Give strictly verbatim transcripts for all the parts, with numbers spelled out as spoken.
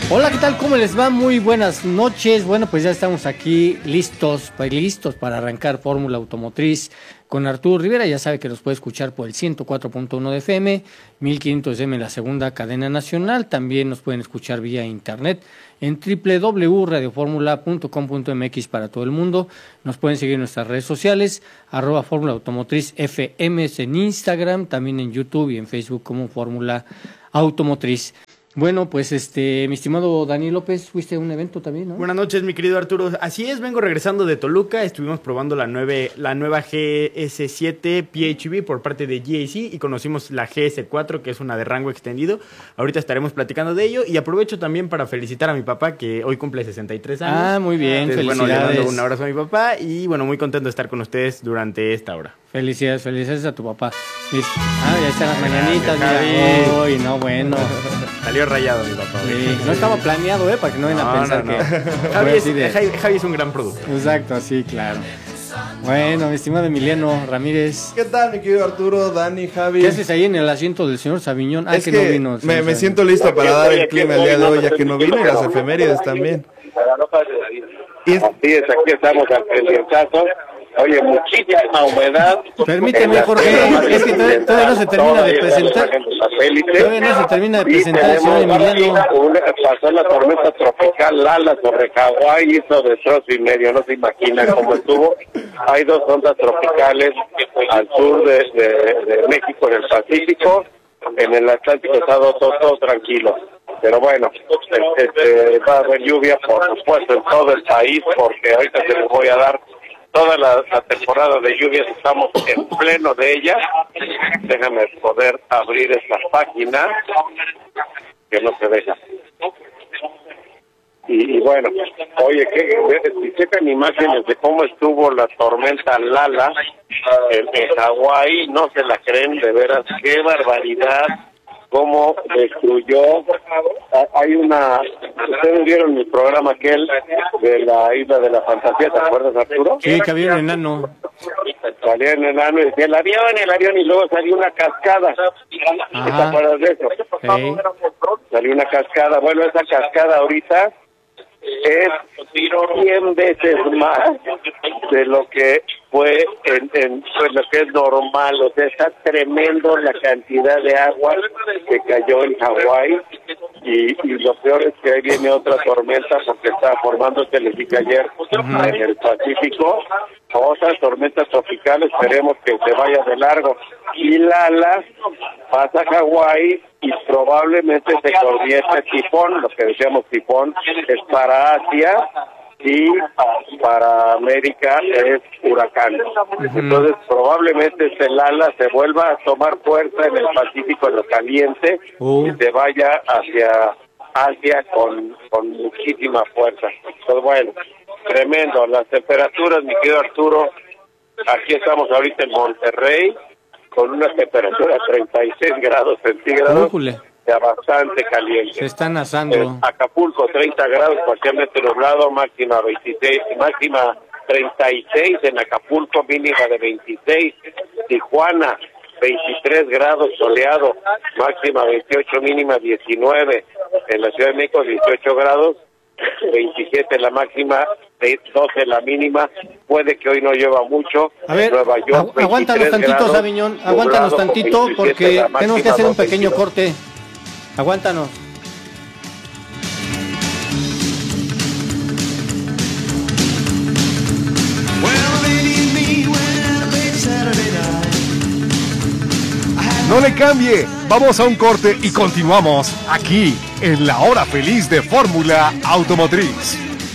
Hola, ¿qué tal? ¿Cómo les va? Muy buenas noches. Bueno, pues ya estamos aquí listos, pues listos para arrancar Fórmula Automotriz con Arturo Rivera. Ya sabe que nos puede escuchar por el ciento cuatro punto uno de F M, mil quinientos de A M en la segunda cadena nacional. También nos pueden escuchar vía internet en doble u doble u doble u punto radio fórmula punto com punto m x para todo el mundo. Nos pueden seguir en nuestras redes sociales, arroba Fórmula Automotriz F M en Instagram, también en YouTube y en Facebook como Fórmula Automotriz. Bueno, pues este, mi estimado Dani López, fuiste a un evento también, ¿no? Buenas noches, mi querido Arturo. Así es, vengo regresando de Toluca. Estuvimos probando la, nueve, la nueva G S siete P H V por parte de G A C y conocimos la G S cuatro, que es una de rango extendido. Ahorita estaremos platicando de ello y aprovecho también para felicitar a mi papá, que hoy cumple sesenta y tres años. Ah, muy bien, Entonces, felicidades. Bueno, le mando un abrazo a mi papá y bueno, muy contento de estar con ustedes durante esta hora. Felicidades, felicidades a tu papá. Ah, ya están las mañanitas, mira. Uy, no, bueno. Salió rayado mi papá. Sí, no estaba planeado, ¿eh? Para que no vayan a no, pensar no, no. que... Javi es, de... Javi, Javi es un gran producto. Exacto, sí, claro. Bueno, mi estimado Emiliano Ramírez. ¿Qué tal, mi querido Arturo, Dani, Javi? ¿Qué haces ahí en el asiento del señor Sabiñón? Ah, es que, que no vino. Me, me siento listo para dar el clima el día de hoy, ya que no vino, y las efemérides también. Y es... Así es, aquí estamos al pendientazo. Oye, muchísima humedad. Permíteme, Jorge, es que todavía, todavía no se termina de presentar. Todavía no se termina de presentar el señor Emiliano. Una, pasó la tormenta tropical Lala sobre Hawái, hizo destrozo y medio, no se imaginan cómo estuvo. Hay dos ondas tropicales al sur de, de, de México, en el Pacífico. En el Atlántico está todo, todo tranquilo. Pero bueno, este, va a haber lluvia, por supuesto, en todo el país, porque ahorita se les voy a dar toda la, la temporada de lluvias, estamos en pleno de ella. Déjame poder abrir esta página, que no se deja. Y, y bueno, oye, que si checan imágenes de cómo estuvo la tormenta Lala en, en Hawái, no se la creen, de veras, qué barbaridad, cómo destruyó. Hay una, ustedes vieron mi programa aquel de la Isla de la Fantasía, ¿te acuerdas, Arturo? Sí, que había un enano. Salía un enano y decía el avión, el avión, y luego salió una cascada. Ajá. ¿Te acuerdas de eso? Sí. Salió una cascada. Bueno, esa cascada ahorita es cien veces más de lo que fue en, en pues lo que es normal. O sea, está tremendo la cantidad de agua que cayó en Hawái, y, y lo peor es que ahí viene otra tormenta, porque está formándose, les dije ayer, uh-huh, en el Pacífico, otra tormenta tropical. Esperemos que se vaya de largo. Y Lala pasa a Hawái y probablemente se convierte en tifón. Lo que decíamos tifón es para Asia y para América es huracán. Uh-huh. Entonces probablemente este Lala se vuelva a tomar fuerza en el Pacífico, en lo caliente, uh. y se vaya hacia Asia con, con muchísima fuerza. Entonces bueno, tremendo. Las temperaturas, mi querido Arturo, aquí estamos ahorita en Monterrey con una temperatura de treinta y seis grados centígrados. Újule. Bastante caliente. Se están asando. En Acapulco treinta grados, parcialmente nublado, máxima veintiséis, máxima treinta y seis en Acapulco, mínima de veintiséis. Tijuana veintitrés grados, soleado, máxima veintiocho, mínima diecinueve. En la Ciudad de México dieciocho grados, veintisiete la máxima, doce la mínima. Puede que hoy no llueva mucho. A ver, Nueva York, agu aguántanos tantito, Sabiñón, aguántanos tantito, porque tenemos que hacer un pequeño corte. Aguántanos. No le cambie, vamos a un corte y continuamos aquí en la hora feliz de Fórmula Automotriz.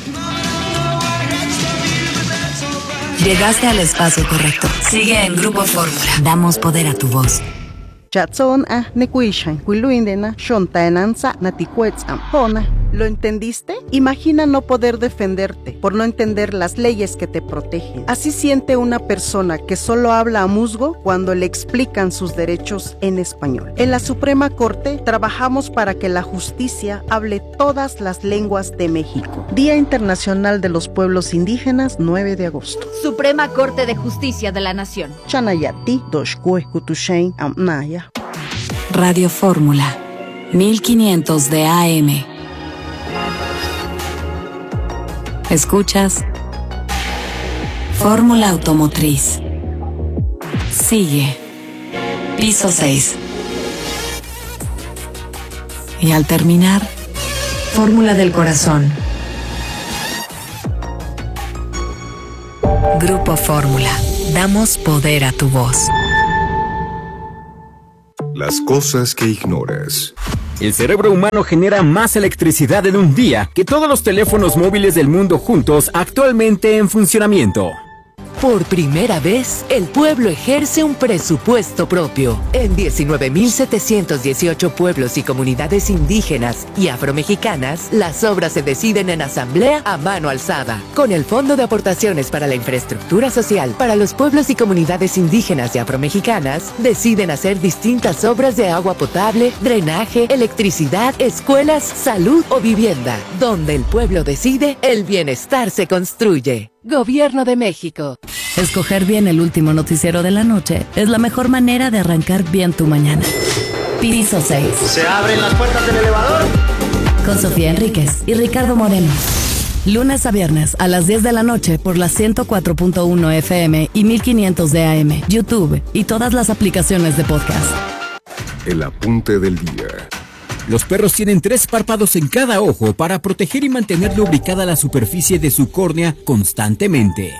Llegaste al espacio correcto. Sigue en Grupo Fórmula. Damos poder a tu voz. Chatson a nekuishan, kuiluindena, shontaenanza, naticuetzam, pona. ¿Lo entendiste? Imagina no poder defenderte por no entender las leyes que te protegen. Así siente una persona que solo habla a musgo cuando le explican sus derechos en español. En la Suprema Corte trabajamos para que la justicia hable todas las lenguas de México. Día Internacional de los Pueblos Indígenas, nueve de agosto. Suprema Corte de Justicia de la Nación. Chanayati, Doshkue, Kutushain, Amnaya. Radio Fórmula, mil quinientos de A M. Escuchas Fórmula Automotriz. Sigue. Piso seis. Y al terminar, Fórmula del Corazón. Grupo Fórmula. Damos poder a tu voz. Las cosas que ignoras. El cerebro humano genera más electricidad en un día que todos los teléfonos móviles del mundo juntos actualmente en funcionamiento. Por primera vez, el pueblo ejerce un presupuesto propio. En diecinueve mil setecientos dieciocho pueblos y comunidades indígenas y afromexicanas, las obras se deciden en asamblea a mano alzada. Con el Fondo de Aportaciones para la Infraestructura Social para los pueblos y comunidades indígenas y afromexicanas, deciden hacer distintas obras de agua potable, drenaje, electricidad, escuelas, salud o vivienda. Donde el pueblo decide, el bienestar se construye. Gobierno de México. Escoger bien el último noticiero de la noche es la mejor manera de arrancar bien tu mañana. Piso seis. ¿Se abren las puertas del elevador? Con Sofía Enríquez y Ricardo Moreno. Lunes a viernes a las diez de la noche por la ciento cuatro punto uno F M y mil quinientos de A M, YouTube y todas las aplicaciones de podcast. El apunte del día. Los perros tienen tres párpados en cada ojo para proteger y mantener lubricada la superficie de su córnea constantemente.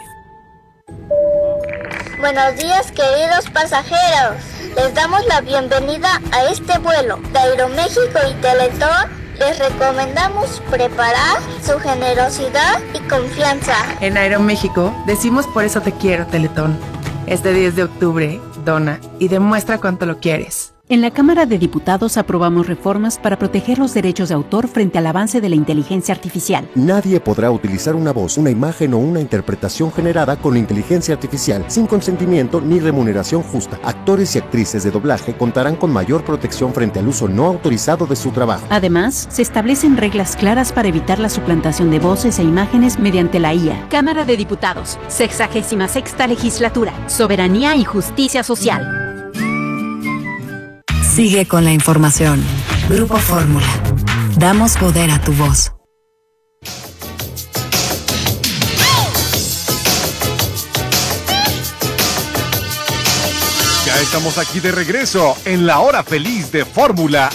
Buenos días, queridos pasajeros. Les damos la bienvenida a este vuelo de Aeroméxico y Teletón. Les recomendamos preparar su generosidad y confianza. En Aeroméxico decimos por eso te quiero, Teletón. Este diez de octubre, dona y demuestra cuánto lo quieres. En la Cámara de Diputados aprobamos reformas para proteger los derechos de autor frente al avance de la inteligencia artificial. Nadie podrá utilizar una voz, una imagen o una interpretación generada con inteligencia artificial sin consentimiento ni remuneración justa. Actores y actrices de doblaje contarán con mayor protección frente al uso no autorizado de su trabajo. Además, se establecen reglas claras para evitar la suplantación de voces e imágenes mediante la I A. Cámara de Diputados, sexagésima sexta legislatura, soberanía y justicia social. Sigue con la información. Grupo Fórmula. Damos poder a tu voz. Ya estamos aquí de regreso en la hora feliz de Fórmula